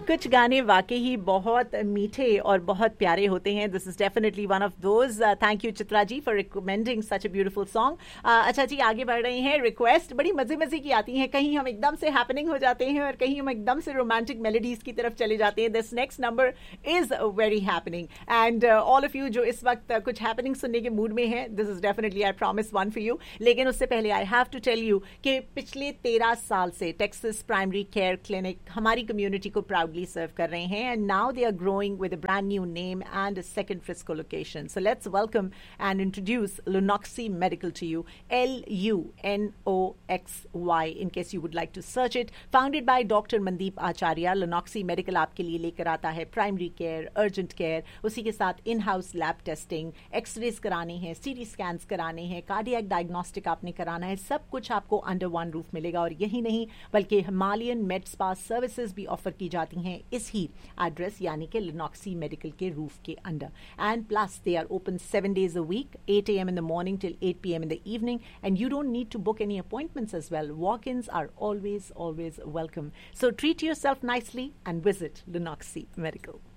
कुछ गाने वाकई ही बहुत मीठे और बहुत प्यारे होते हैं. This is definitely one of those. Thank you Chitra ji for recommending such a beautiful song. अच्छा जी, आगे बढ़ रहे हैं. रिक्वेस्ट बड़ी मजे मजे की आती हैं. कहीं हम एकदम से हैपनिंग हो जाते हैं और कहीं हम एकदम से रोमांटिक मेलोडीज की तरफ चले जाते हैं. This next number is very happening and all of you जो इस वक्त कुछ हैपनिंग सुनने के मूड में हैं, this is definitely I promise one for you. लेकिन उससे पहले I have to tell you कि पिछले 13 साल से टेक्सास प्राइमरी केयर क्लिनिक हमारी कम्युनिटी को प्राउडली सर्व कर रहे हैं. And now they are growing with a brand new name and a second Frisco location. So let's welcome and introduce Lunoxy Medical to you. Lunoxy, in case you would like to search it. Founded by Dr. Mandeep Acharya, Lunoxy Medical आपके लिए लेकर आता है primary care, urgent care, उसी के साथ in house lab testing, X-rays कराने हैं, सीटी स्कैन्स कराने हैं, कार्डियक डायग्नोस्टिक आपने कराना है, सब कुछ आपको अंडर वन रूफ मिलेगा. और यही नहीं बल्कि हिमालयन मेड स्पा सर्विसेज भी ऑफर की जाती हैं इस ही एड्रेस यानी कि Lunoxy Medical के रूफ के under. And plus, they are open 7 days a week, 8 a.m. in the morning till 8 p.m. in the evening. And you don't need to book any appointments as well. Walk-ins are always welcome. So treat yourself nicely and visit Lunoxy Medical.